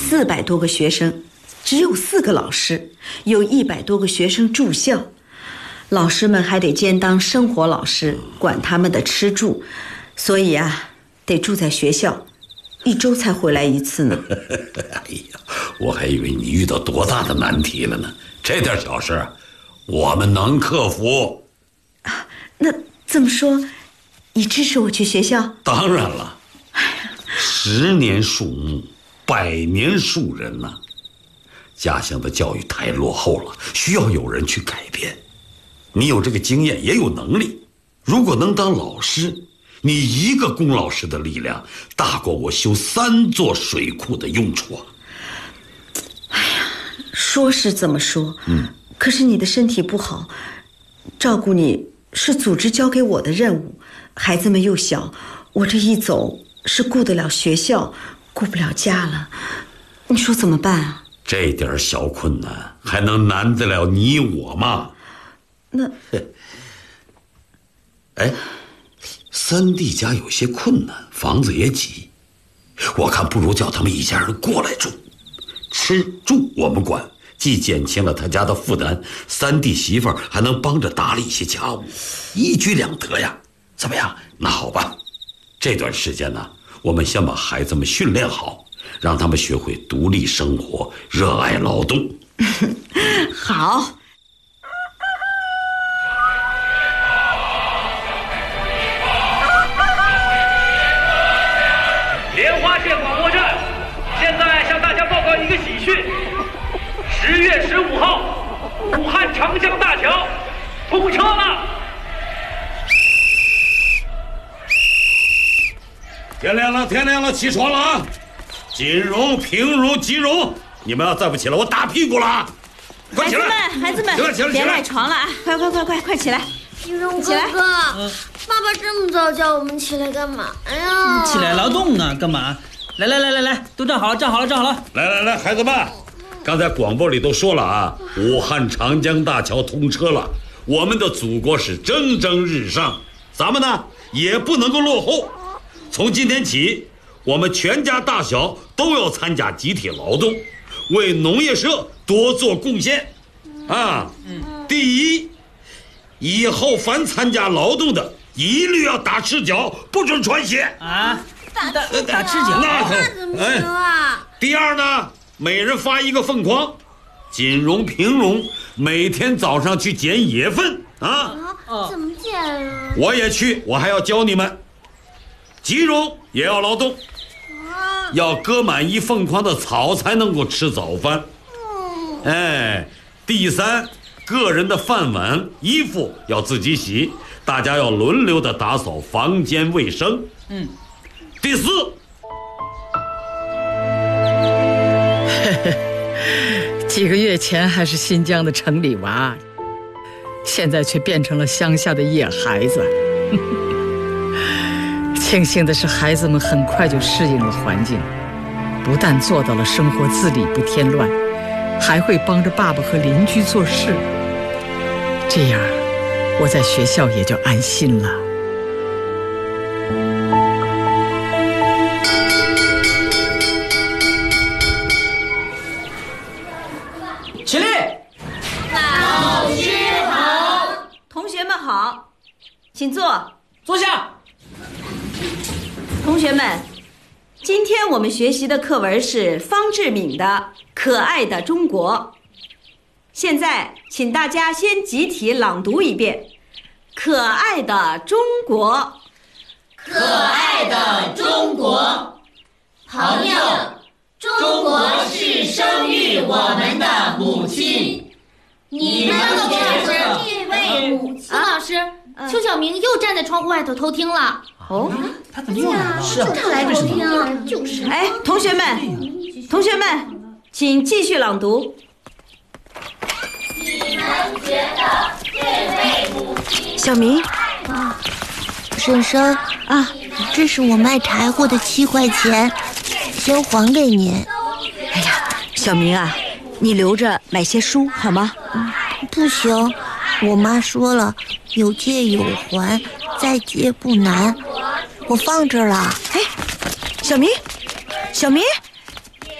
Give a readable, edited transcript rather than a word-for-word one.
400多个学生，只有4个老师，有100多个学生住校。老师们还得兼当生活老师，管他们的吃住，所以啊，得住在学校，1周才回来1次呢。 哎呀，我还以为你遇到多大的难题了呢，这点小事我们能克服。 那这么说，你支持我去学校？ 当然了，10年树木，100年树人呐。家乡的教育太落后了，需要有人去改变。你有这个经验，也有能力，如果能当老师，你1个龚老师的力量大过我修3座水库的用处啊。 哎呀，说是这么说，可是你的身体不好，照顾你是组织交给我的任务，孩子们又小，我这一走是顾得了学校，顾不了家了，你说怎么办啊？ 这点小困难还能难得了你我吗？ 那哎，3弟家有些困难，房子也挤，我看不如叫他们一家人过来住，吃住我们管，既减轻了他家的负担，3弟媳妇儿还能帮着打理一些家务，一举两得呀。怎么样？那好吧，这段时间呢，我们先把孩子们训练好，让他们学会独立生活，热爱劳动。 好。 莲花县广播站现在向大家报告一个喜讯：10月15号，武汉长江大桥通车了。 天亮了，天亮了，起床了啊！锦荣、平荣、吉荣，你们要再不起来，我打屁股了啊！快起来， 孩子们，别赖床了啊！快起来！ 金荣哥哥，爸爸这么早叫我们起来干嘛呀？ 起来劳动呢，干嘛？来，都站好了。 来，孩子们，刚才广播里都说了啊，武汉长江大桥通车了，我们的祖国是蒸蒸日上，咱们呢也不能够落后。从今天起，我们全家大小都要参加集体劳动，为农业社多做贡献啊！第一，以后凡参加劳动的，一律要打赤脚，不准穿鞋啊！打赤脚， 那怎么行啊？ 第二呢，每人发1个粪筐，锦荣、平荣每天早上去捡野粪啊！ 怎么捡啊？ 我也去，我还要教你们。吉荣也要劳动，要割满1粪筐的草才能够吃早饭。第三，个人的饭碗、衣服要自己洗，大家要轮流的打扫房间卫生。第四， 几个月前还是新疆的城里娃，现在却变成了乡下的野孩子。庆幸的是，孩子们很快就适应了环境，不但做到了生活自理不添乱，还会帮着爸爸和邻居做事。这样，我在学校也就安心了。 起立！ 老师好， 同学们好，请坐。 坐下。 同学们，今天我们学习的课文是方志敏的《可爱的中国》。现在，请大家先集体朗读一遍《可爱的中国》。 可爱的中国，朋友，中国是生育我们的母亲。你们觉得这位母亲？ 老师，邱小明又站在窗户外头偷听了。 哦， 他怎么又来了？ 是啊， 他来偷听，就是。 哎，同学们，请继续朗读。 你们觉得这位母亲？ 小明， 婶婶啊，这是我卖柴火的7块钱，先还给您。 哎呀，小明啊，你留着买些书好吗？ 不行，我妈说了，有借有还，再借不难。我放这儿了。 哎，小明，